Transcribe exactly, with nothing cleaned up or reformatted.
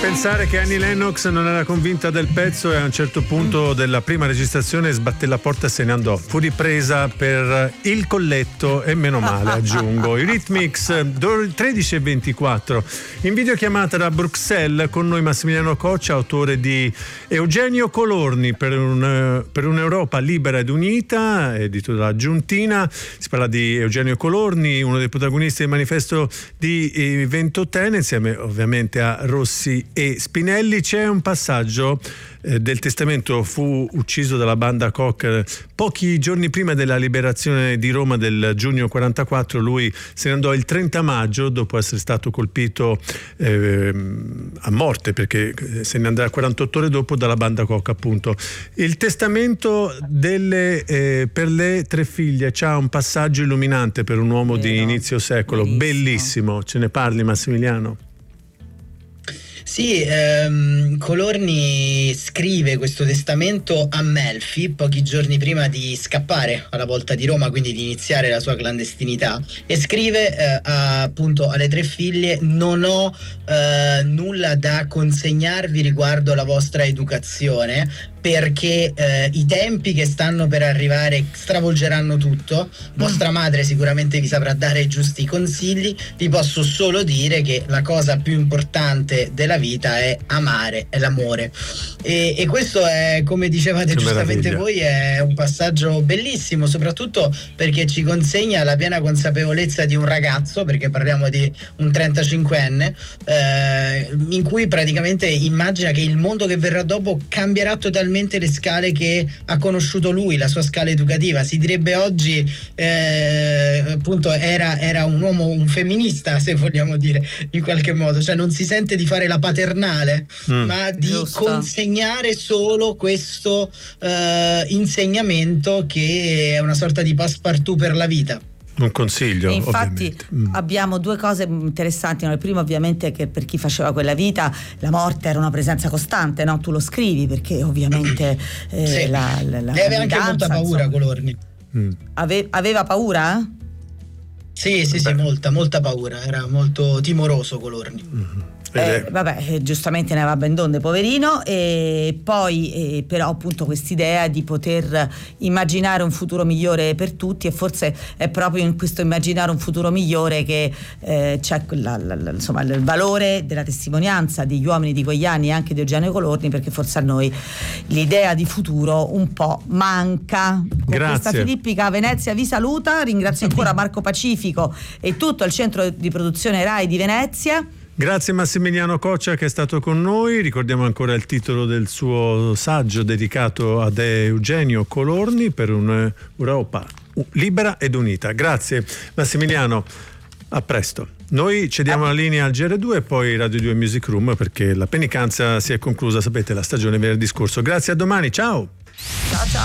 pensare che Annie Lennox non era convinta del pezzo e a un certo punto della prima registrazione sbatté la porta e se ne andò. Fu ripresa per il colletto e meno male, aggiungo. I Rhythmics, tredici e ventiquattro. In videochiamata da Bruxelles con noi Massimiliano Coccia, autore di Eugenio Colorni per, un, per un'Europa libera ed unita, edito dalla Giuntina. Si parla di Eugenio Colorni, uno dei protagonisti del manifesto di Ventotene, insieme ovviamente a Rossi e Spinelli. C'è un passaggio eh, del testamento: fu ucciso dalla banda Koch pochi giorni prima della liberazione di Roma del giugno quarantaquattro. Lui se ne andò il trenta maggio dopo essere stato colpito eh, a morte, perché se ne andrà quarantotto ore dopo dalla banda Koch, appunto. Il testamento delle, eh, per le tre figlie c'ha un passaggio illuminante per un uomo Vero. di inizio secolo, bellissimo. bellissimo. Ce ne parli, Massimiliano? Sì, ehm, Colorni scrive questo testamento a Melfi pochi giorni prima di scappare alla volta di Roma, quindi di iniziare la sua clandestinità, e scrive eh, a, appunto alle tre figlie: non ho eh, nulla da consegnarvi riguardo la vostra educazione, perché eh, i tempi che stanno per arrivare stravolgeranno tutto. Vostra madre sicuramente vi saprà dare i giusti consigli. Vi posso solo dire che la cosa più importante della vita è amare, è l'amore. E, e questo è, come dicevate che giustamente meraviglia. voi, è un passaggio bellissimo, soprattutto perché ci consegna la piena consapevolezza di un ragazzo, perché parliamo di un trentacinquenne, eh, in cui praticamente immagina che il mondo che verrà dopo cambierà totalmente le scale che ha conosciuto lui, la sua scala educativa. Si direbbe oggi eh, appunto era, era un uomo, un femminista, se vogliamo dire in qualche modo, cioè non si sente di fare la paternale, mm. ma di Giusto. consegnare solo questo eh, insegnamento che è una sorta di passepartout per la vita. Un consiglio. E infatti mm. abbiamo due cose interessanti. Il primo, ovviamente, che per chi faceva quella vita la morte era una presenza costante, no? Tu lo scrivi perché ovviamente eh, sì. la, la, la lei aveva anche molta paura, insomma. Colorni mm. Ave, aveva paura? Sì, sì, sì, molta, molta paura. Era molto timoroso Colorni. Mm-hmm. Eh, vabbè, giustamente ne aveva ben donde, poverino. E poi eh, però appunto quest'idea di poter immaginare un futuro migliore per tutti, e forse è proprio in questo immaginare un futuro migliore che eh, c'è la, la, la, insomma, il valore della testimonianza degli uomini di quegli anni e anche di Eugenio Colorni, perché forse a noi l'idea di futuro un po' manca. Con Grazie. Questa Filippica Venezia vi saluta, ringrazio ancora Marco Pacifico e tutto il centro di produzione Rai di Venezia. Grazie Massimiliano Coccia che è stato con noi. Ricordiamo ancora il titolo del suo saggio dedicato ad Eugenio Colorni, per un'Europa libera ed unita. Grazie Massimiliano, a presto. Noi cediamo la linea al G R due e poi Radio due Music Room, perché la penicanza si è conclusa, sapete, la stagione venerdì scorso. Grazie, a domani, ciao. Ciao ciao.